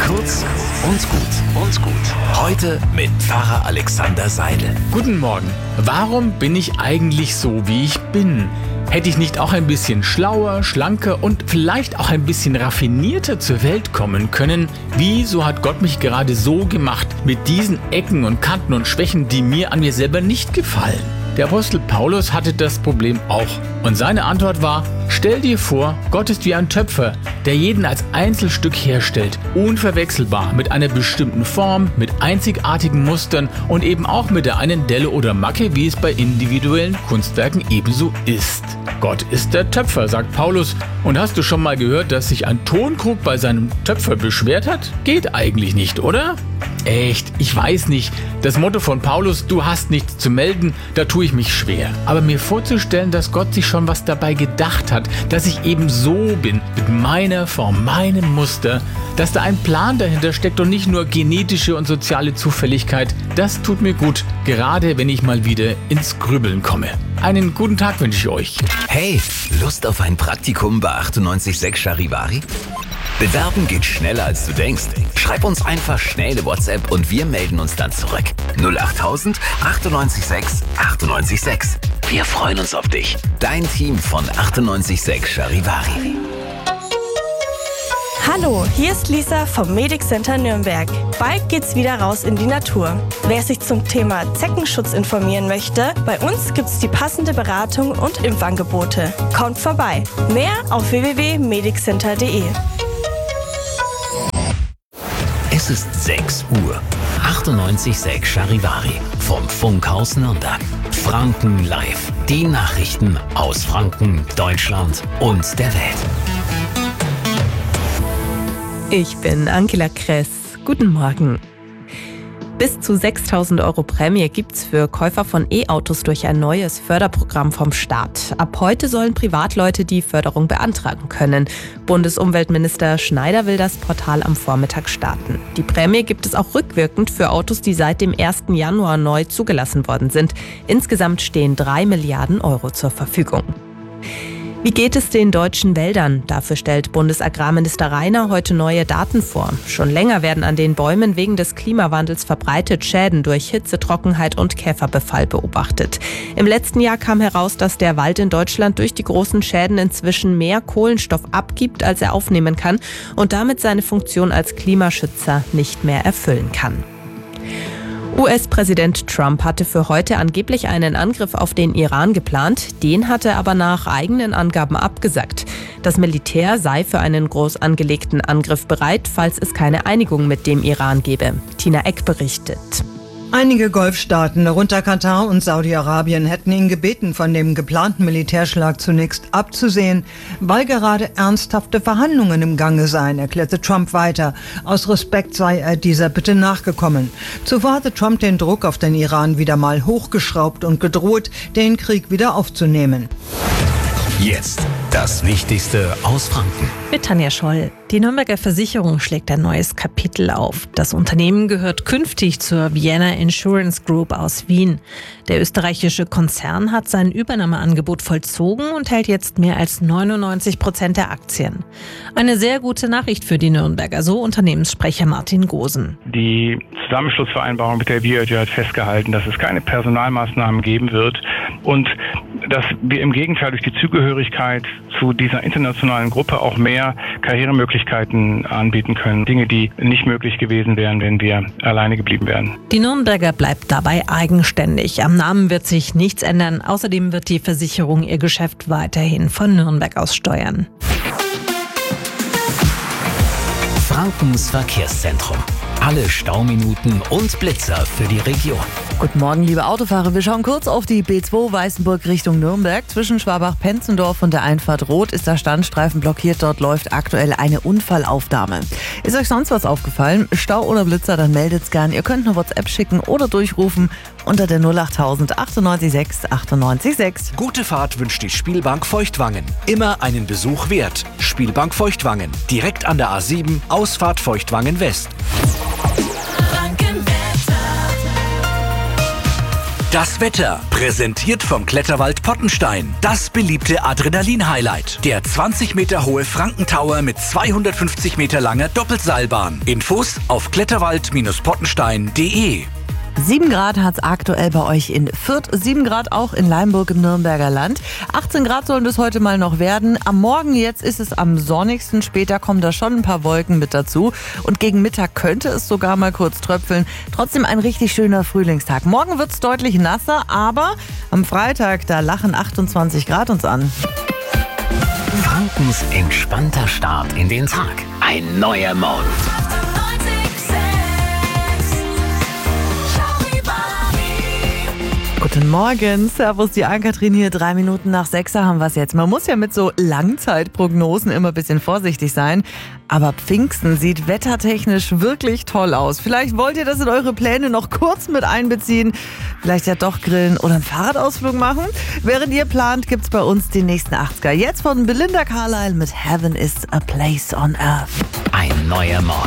Kurz und gut. Heute mit Pfarrer Alexander Seidel. Guten Morgen. Warum bin ich eigentlich so, wie ich bin? Hätte ich nicht auch ein bisschen schlauer, schlanker und vielleicht auch ein bisschen raffinierter zur Welt kommen können? Wieso hat Gott mich gerade so gemacht, mit diesen Ecken und Kanten und Schwächen, die mir an mir selber nicht gefallen? Der Apostel Paulus hatte das Problem auch. Und seine Antwort war: Stell dir vor, Gott ist wie ein Töpfer, der jeden als Einzelstück herstellt, unverwechselbar, mit einer bestimmten Form, mit einzigartigen Mustern und eben auch mit der einen Delle oder Macke, wie es bei individuellen Kunstwerken ebenso ist. Gott ist der Töpfer, sagt Paulus. Und hast du schon mal gehört, dass sich ein Tonkrug bei seinem Töpfer beschwert hat? Geht eigentlich nicht, oder? Echt, ich weiß nicht. Das Motto von Paulus, du hast nichts zu melden, da tue ich mich schwer. Aber mir vorzustellen, dass Gott sich schon was dabei gedacht hat, dass ich eben so bin, mit meiner Form, meinem Muster, dass da ein Plan dahinter steckt und nicht nur genetische und soziale Zufälligkeit, das tut mir gut, gerade wenn ich mal wieder ins Grübeln komme. Einen guten Tag wünsche ich euch. Hey, Lust auf ein Praktikum bei 98.6 Charivari? Bewerben geht schneller, als du denkst. Schreib uns einfach schnell eine WhatsApp und wir melden uns dann zurück. 08000 98.6 98.6. Wir freuen uns auf dich. Dein Team von 98.6 Charivari. Hallo, hier ist Lisa vom Medic Center Nürnberg. Bald geht's wieder raus in die Natur. Wer sich zum Thema Zeckenschutz informieren möchte, bei uns gibt's die passende Beratung und Impfangebote. Kommt vorbei. Mehr auf www.mediccenter.de. Es ist 6 Uhr. 98.6 Charivari vom Funkhaus Nürnberg. Franken live. Die Nachrichten aus Franken, Deutschland und der Welt. Ich bin Angela Kress. Guten Morgen. Bis zu 6.000 € Prämie gibt's für Käufer von E-Autos durch ein neues Förderprogramm vom Staat. Ab heute sollen Privatleute die Förderung beantragen können. Bundesumweltminister Schneider will das Portal am Vormittag starten. Die Prämie gibt es auch rückwirkend für Autos, die seit dem 1. Januar neu zugelassen worden sind. Insgesamt stehen 3 Milliarden € zur Verfügung. Wie geht es den deutschen Wäldern? Dafür stellt Bundesagrarminister Rainer heute neue Daten vor. Schon länger werden an den Bäumen wegen des Klimawandels verbreitet Schäden durch Hitze, Trockenheit und Käferbefall beobachtet. Im letzten Jahr kam heraus, dass der Wald in Deutschland durch die großen Schäden inzwischen mehr Kohlenstoff abgibt, als er aufnehmen kann und damit seine Funktion als Klimaschützer nicht mehr erfüllen kann. US-Präsident Trump hatte für heute angeblich einen Angriff auf den Iran geplant, den hat er aber nach eigenen Angaben abgesagt. Das Militär sei für einen groß angelegten Angriff bereit, falls es keine Einigung mit dem Iran gebe. Tina Eck berichtet. Einige Golfstaaten, darunter Katar und Saudi-Arabien, hätten ihn gebeten, von dem geplanten Militärschlag zunächst abzusehen, weil gerade ernsthafte Verhandlungen im Gange seien, erklärte Trump weiter. Aus Respekt sei er dieser Bitte nachgekommen. Zuvor hatte Trump den Druck auf den Iran wieder mal hochgeschraubt und gedroht, den Krieg wieder aufzunehmen. Jetzt das Wichtigste aus Franken. Mit Tanja Scholl. Die Nürnberger Versicherung schlägt ein neues Kapitel auf. Das Unternehmen gehört künftig zur Vienna Insurance Group aus Wien. Der österreichische Konzern hat sein Übernahmeangebot vollzogen und hält jetzt mehr als 99% der Aktien. Eine sehr gute Nachricht für die Nürnberger, so Unternehmenssprecher Martin Gosen. Die Zusammenschlussvereinbarung mit der Viager hat festgehalten, dass es keine Personalmaßnahmen geben wird und dass wir im Gegenteil durch die Zugehörigkeit zu dieser internationalen Gruppe auch mehr Karrieremöglichkeiten anbieten können. Dinge, die nicht möglich gewesen wären, wenn wir alleine geblieben wären. Die Nürnberger bleibt dabei eigenständig. Am Namen wird sich nichts ändern. Außerdem wird die Versicherung ihr Geschäft weiterhin von Nürnberg aus steuern. Frankens Verkehrszentrum. Alle Stauminuten und Blitzer für die Region. Guten Morgen, liebe Autofahrer. Wir schauen kurz auf die B2 Weißenburg Richtung Nürnberg. Zwischen Schwabach-Penzendorf und der Einfahrt Rot ist der Standstreifen blockiert. Dort läuft aktuell eine Unfallaufnahme. Ist euch sonst was aufgefallen? Stau oder Blitzer, dann meldet's gern. Ihr könnt eine WhatsApp schicken oder durchrufen unter der 08000 98 98 6. Gute Fahrt wünscht die Spielbank Feuchtwangen. Immer einen Besuch wert. Spielbank Feuchtwangen. Direkt an der A7, Ausfahrt Feuchtwangen West. Das Wetter, präsentiert vom Kletterwald Pottenstein. Das beliebte Adrenalin-Highlight. Der 20 Meter hohe Frankentower mit 250 Meter langer Doppelseilbahn. Infos auf kletterwald-pottenstein.de. 7 Grad hat es aktuell bei euch in Fürth, 7 Grad auch in Leimburg im Nürnberger Land. 18 Grad sollen das heute mal noch werden. Am Morgen jetzt ist es am sonnigsten, später kommen da schon ein paar Wolken mit dazu. Und gegen Mittag könnte es sogar mal kurz tröpfeln. Trotzdem ein richtig schöner Frühlingstag. Morgen wird es deutlich nasser, aber am Freitag, da lachen 28 Grad uns an. Frankens entspannter Start in den Tag. Ein neuer Morgen. Guten Morgen, servus, die Ann-Kathrin hier, 3 Minuten nach 6 haben wir es jetzt. Man muss ja mit so Langzeitprognosen immer ein bisschen vorsichtig sein, aber Pfingsten sieht wettertechnisch wirklich toll aus. Vielleicht wollt ihr das in eure Pläne noch kurz mit einbeziehen, vielleicht ja doch grillen oder einen Fahrradausflug machen. Während ihr plant, gibt's bei uns die nächsten 80er. Jetzt von Belinda Carlisle mit Heaven is a Place on Earth. Ein neuer Morgen.